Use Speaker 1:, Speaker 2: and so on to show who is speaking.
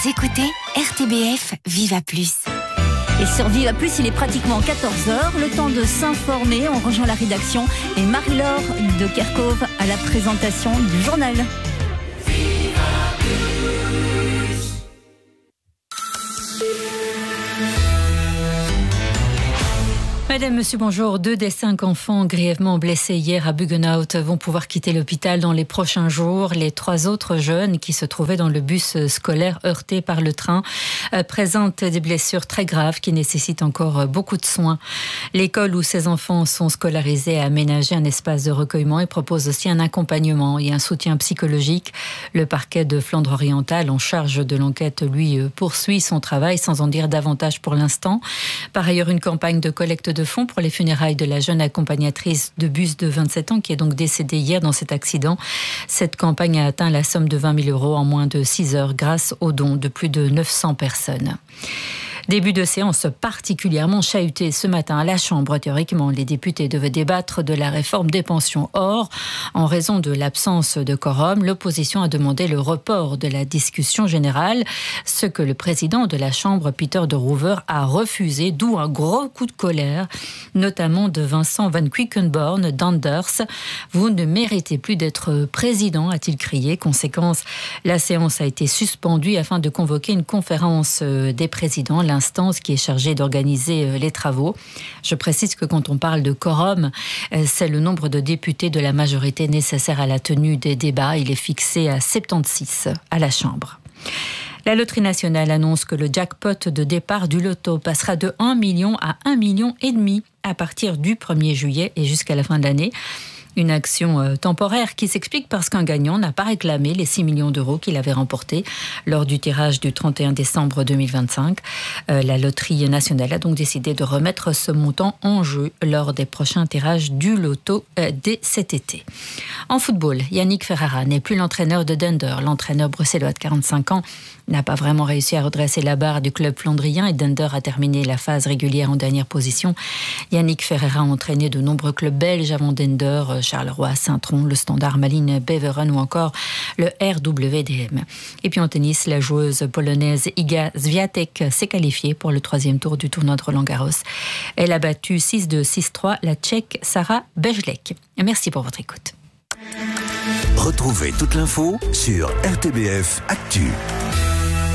Speaker 1: Écoutez, RTBF Viva Plus.
Speaker 2: Et sur Viva Plus, il est pratiquement 14h. Le temps de s'informer. On rejoint la rédaction et Marie-Laure de Kerkhove à la présentation du journal. Madame, monsieur, bonjour. 2 des 5 enfants grièvement blessés hier à Buggenhout vont pouvoir quitter l'hôpital dans les prochains jours. Les 3 autres jeunes qui se trouvaient dans le bus scolaire heurté par le train présentent des blessures très graves qui nécessitent encore beaucoup de soins. L'école où ces enfants sont scolarisés a aménagé un espace de recueillement et propose aussi un accompagnement et un soutien psychologique. Le parquet de Flandre-Orientale en charge de l'enquête, lui, poursuit son travail sans en dire davantage pour l'instant. Par ailleurs, une campagne de collecte de fonds pour les funérailles de la jeune accompagnatrice de bus de 27 ans qui est donc décédée hier dans cet accident. Cette campagne a atteint la somme de 20 000 € en moins de 6 heures grâce aux dons de plus de 900 personnes. Début de séance particulièrement chahutée ce matin à la Chambre. Théoriquement, les députés devaient débattre de la réforme des pensions. Or, en raison de l'absence de quorum, l'opposition a demandé le report de la discussion générale, ce que le président de la Chambre, Peter de Roover, a refusé, d'où un gros coup de colère, notamment de Vincent Van Quickenborne d'Anders. « Vous ne méritez plus d'être président », a-t-il crié. Conséquence, la séance a été suspendue afin de convoquer une conférence des présidents, l'instance qui est chargée d'organiser les travaux. Je précise que quand on parle de quorum, c'est le nombre de députés de la majorité nécessaire à la tenue des débats. Il est fixé à 76 à la Chambre. La Loterie nationale annonce que le jackpot de départ du loto passera de 1 million à 1,5 million à partir du 1er juillet et jusqu'à la fin de l'année. Une action temporaire qui s'explique parce qu'un gagnant n'a pas réclamé les 6 millions d'euros qu'il avait remportés lors du tirage du 31 décembre 2025. La Loterie nationale a donc décidé de remettre ce montant en jeu lors des prochains tirages du loto dès cet été. En football, Yannick Ferreira n'est plus l'entraîneur de Dunder. L'entraîneur bruxellois de 45 ans n'a pas vraiment réussi à redresser la barre du club flandrien et Dunder a terminé la phase régulière en dernière position. Yannick Ferreira a entraîné de nombreux clubs belges avant Dunder, Charleroi, Saint-Tron, le Standard Malines, Beveren ou encore le RWDM. Et puis en tennis, la joueuse polonaise Iga Swiatek s'est qualifiée pour le 3e tour du tournoi de Roland-Garros. Elle a battu 6-2, 6-3 la Tchèque Sara Bejlek. Merci pour votre écoute.
Speaker 3: Retrouvez toute l'info sur RTBF Actu.